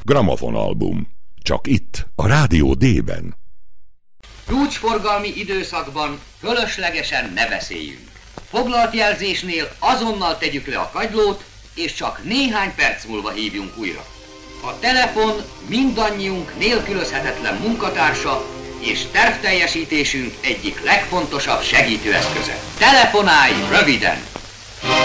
Gramofonalbum. Csak itt, a Rádió D-ben. Csúcsforgalmi időszakban fölöslegesen ne beszéljünk. Foglalt jelzésnél azonnal tegyük le a kagylót, és csak néhány perc múlva hívjunk újra. A telefon mindannyiunk nélkülözhetetlen munkatársa, és tervteljesítésünk egyik legfontosabb segítőeszköze. Telefonálj röviden!